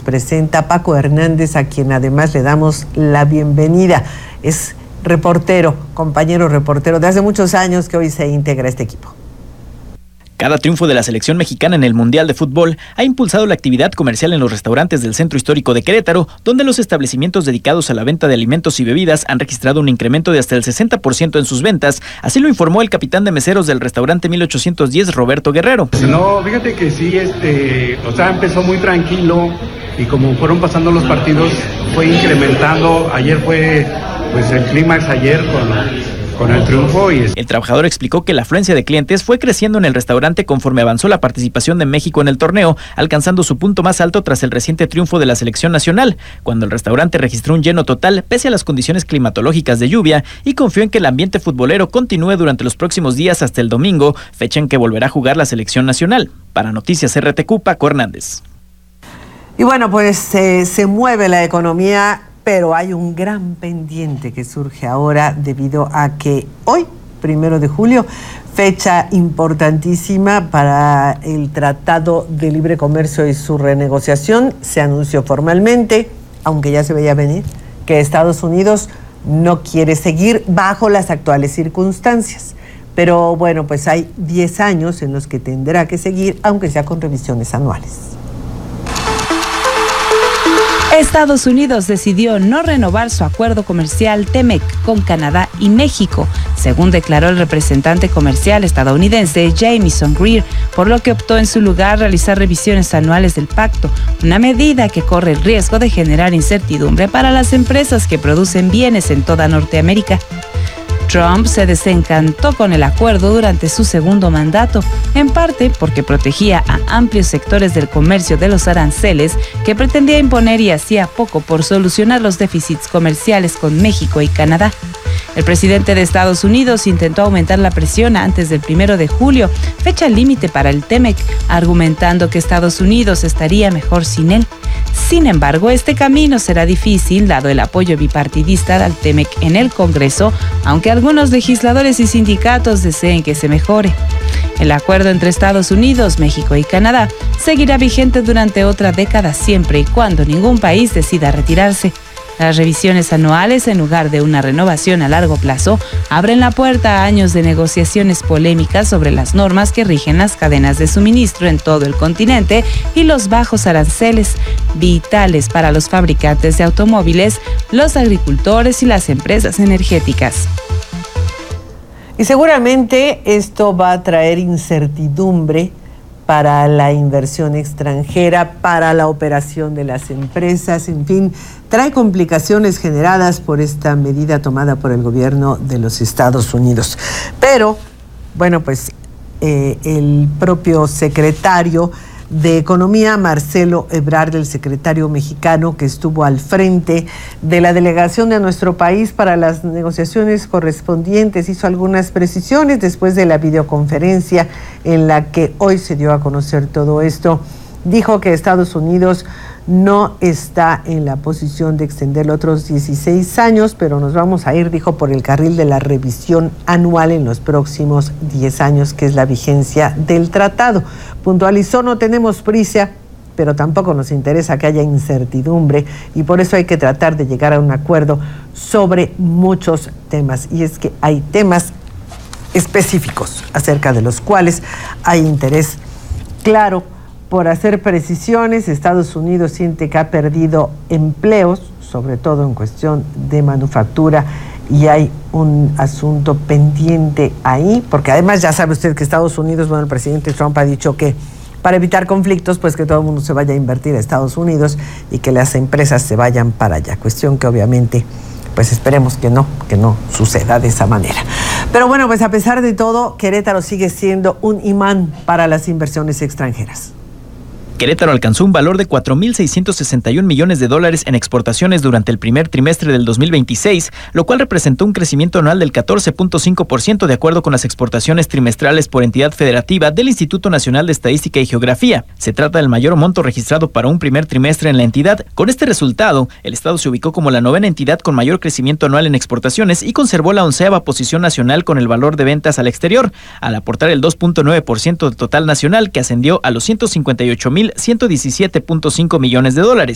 presenta Paco Hernández, a quien además le damos la bienvenida. Es reportero, compañero reportero de hace muchos años, que hoy se integra a este equipo. Cada triunfo de la selección mexicana en el Mundial de Fútbol ha impulsado la actividad comercial en los restaurantes del Centro Histórico de Querétaro, donde los establecimientos dedicados a la venta de alimentos y bebidas han registrado un incremento de hasta el 60% en sus ventas. Así lo informó el capitán de meseros del restaurante 1810, Roberto Guerrero. No, fíjate que sí, empezó muy tranquilo y como fueron pasando los partidos fue incrementando. Ayer fue el clímax con el triunfo. El trabajador explicó que la afluencia de clientes fue creciendo en el restaurante conforme avanzó la participación de México en el torneo, alcanzando su punto más alto tras el reciente triunfo de la selección nacional, cuando el restaurante registró un lleno total pese a las condiciones climatológicas de lluvia, y confió en que el ambiente futbolero continúe durante los próximos días hasta el domingo, fecha en que volverá a jugar la selección nacional. Para Noticias RTQ, Paco Hernández. Y bueno, pues se mueve la economía, pero hay un gran pendiente que surge ahora debido a que hoy, 1 de julio, fecha importantísima para el Tratado de Libre Comercio y su renegociación, se anunció formalmente, aunque ya se veía venir, que Estados Unidos no quiere seguir bajo las actuales circunstancias. Pero bueno, pues hay 10 años en los que tendrá que seguir, aunque sea con revisiones anuales. Estados Unidos decidió no renovar su acuerdo comercial TEMEC con Canadá y México, según declaró el representante comercial estadounidense Jamieson Greer, por lo que optó en su lugar realizar revisiones anuales del pacto, una medida que corre el riesgo de generar incertidumbre para las empresas que producen bienes en toda Norteamérica. Trump se desencantó con el acuerdo durante su segundo mandato, en parte porque protegía a amplios sectores del comercio de los aranceles que pretendía imponer y hacía poco por solucionar los déficits comerciales con México y Canadá. El presidente de Estados Unidos intentó aumentar la presión antes del 1 de julio, fecha límite para el TEMEC, argumentando que Estados Unidos estaría mejor sin él. Sin embargo, este camino será difícil dado el apoyo bipartidista al TEMEC en el Congreso, aunque algunos legisladores y sindicatos deseen que se mejore. El acuerdo entre Estados Unidos, México y Canadá seguirá vigente durante otra década siempre y cuando ningún país decida retirarse. Las revisiones anuales, en lugar de una renovación a largo plazo, abren la puerta a años de negociaciones polémicas sobre las normas que rigen las cadenas de suministro en todo el continente y los bajos aranceles, vitales para los fabricantes de automóviles, los agricultores y las empresas energéticas. Y seguramente esto va a traer incertidumbre para la inversión extranjera, para la operación de las empresas, en fin, trae complicaciones generadas por esta medida tomada por el gobierno de los Estados Unidos. Pero, bueno, pues el propio secretario de Economía, Marcelo Ebrard, el secretario mexicano que estuvo al frente de la delegación de nuestro país para las negociaciones correspondientes, hizo algunas precisiones después de la videoconferencia en la que hoy se dio a conocer todo esto. Dijo que Estados Unidos no está en la posición de extenderlo otros 16 años, pero nos vamos a ir, dijo, por el carril de la revisión anual en los próximos 10 años, que es la vigencia del tratado. Puntualizó: no tenemos prisa, pero tampoco nos interesa que haya incertidumbre y por eso hay que tratar de llegar a un acuerdo sobre muchos temas. Y es que hay temas específicos acerca de los cuales hay interés claro por hacer precisiones. Estados Unidos siente que ha perdido empleos, sobre todo en cuestión de manufactura, y hay un asunto pendiente ahí, porque además ya sabe usted que Estados Unidos, bueno, el presidente Trump ha dicho que para evitar conflictos, pues que todo el mundo se vaya a invertir a Estados Unidos y que las empresas se vayan para allá, cuestión que obviamente pues esperemos que no suceda de esa manera. Pero bueno, pues a pesar de todo, Querétaro sigue siendo un imán para las inversiones extranjeras. Querétaro alcanzó un valor de $4,661 millones en exportaciones durante el primer trimestre del 2026, lo cual representó un crecimiento anual del 14.5% de acuerdo con las exportaciones trimestrales por entidad federativa del Instituto Nacional de Estadística y Geografía. Se trata del mayor monto registrado para un primer trimestre en la entidad. Con este resultado, el estado se ubicó como la 9ª entidad con mayor crecimiento anual en exportaciones y conservó la 11ª posición nacional con el valor de ventas al exterior, al aportar el 2.9% del total nacional, que ascendió a los $158,117.5 millones.